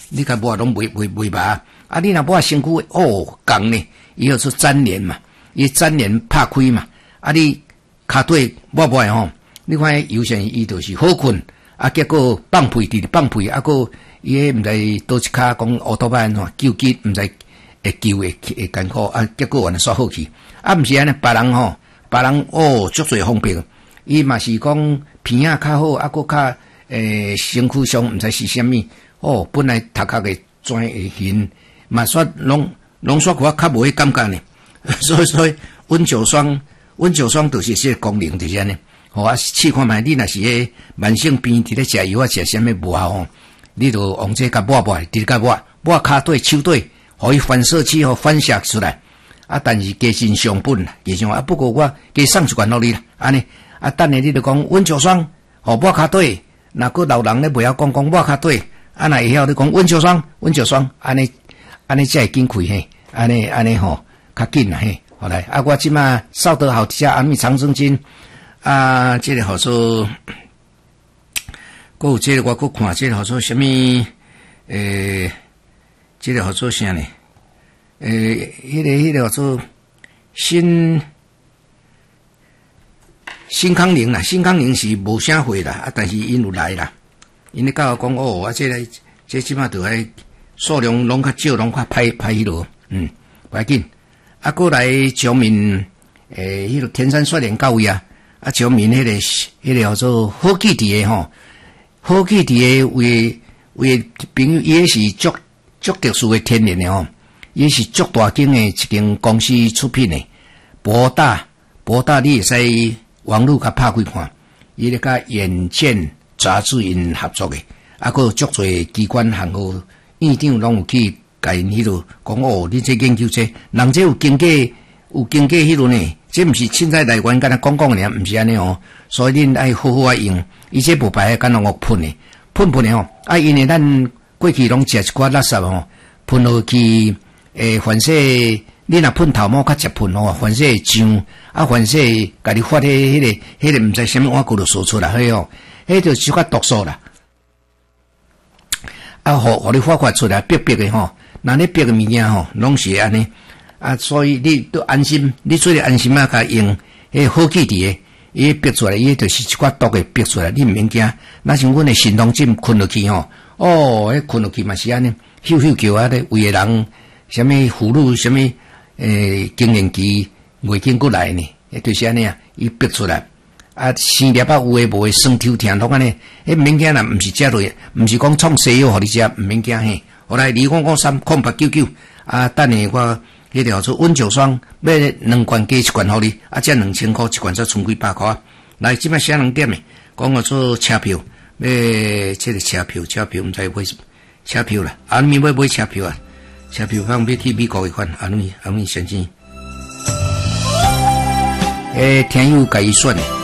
你甲抹拢袂麻，啊，你若抹身躯哦杠呢，伊号做粘连嘛，伊粘连拍开嘛，啊，你骹底抹吼，你看有些伊就是好困，啊，结果放屁直放屁，啊，个伊迄毋知倒一骹讲乌托邦吼救急，毋知会救会艰苦，啊，结果原来煞好去，啊，毋是安尼，别人哦足侪方便，伊嘛是讲鼻仔较好，啊，个较身躯上毋知是啥物，哦，本来头壳个转会晕，嘛煞拢煞我较无迄感觉呢，所以温酒霜就是这个功能就是安尼。吼啊，试看觅你若是迄慢性病伫咧食药啊，食啥物无效吼，你就用这甲抹，直甲抹骹底、手底，互伊反射器反射出来。啊，但是加真上本啦，加上啊，不过我加送一罐互你啦，安尼啊，等下你就讲温酒霜，吼抹骹底，若个老人咧袂晓讲抹骹底，啊，若会晓你讲温酒霜，安尼才会紧开嘿，安尼吼较紧啦嘿，好来啊，我即马扫得好吃安眠长生津。啊，这个好做，还有这个我搁看这个好做什么？这个好做啥呢？迄个好做新康宁啦，新康宁是无啥货啦，啊，但是因有来啦，因咧甲我讲哦，啊，这即马就迄数量拢较少，拢较歹迄落，不要紧。啊，过来上面迄个天山雪莲到位啊。啊，上面迄个叫做好记伫诶吼，好记伫诶为朋友，伊是足特殊诶天然诶吼，伊是足大间诶一间公司出品诶，博大你会使网络甲拍开看，伊咧甲远见杂志因合作诶，啊，佮足侪机关行号院长拢有去甲因迄落讲哦，你这研究这人这有经过迄落呢。这毋是凊彩来源，敢若讲尔，毋是安尼哦。所以恁爱好好啊用，伊这无白敢若我喷的吼。啊，因为咱过去拢食一寡垃圾吼，喷落去反射，你若喷头毛较直喷吼，反射会痒，啊，反射家己发迄个毋知啥物碗骨就说出来，迄哦，迄就小可毒素啦。啊，互你发出来，逼的吼，那你逼的物件吼，拢是安尼。啊，所以你都安心，你做咧安心啊，甲用迄好记伫诶，伊逼出来，伊就是一寡毒诶逼出来，你毋免惊。那像阮诶神农针困落去吼，哦，迄困落去嘛是安尼，咻叫啊咧，有诶人什么葫芦什么经验期未经过来呢，就是安尼啊，伊逼出来。啊，生粒啊有诶无诶，酸抽疼拢安尼，迄毋免惊啦，毋是食落，毋是讲创西药互你食，毋免惊嘿。后来2553899啊，等下我。迄条做温酒霜，要2罐加1罐互你，啊，这2000块1罐才剩几百块。来，即摆写2点诶，讲我做车票，要这个车票毋知买车票啦，啊，你要买车票啊？车票方要去美国诶款，安尼先生，听友甲伊选诶。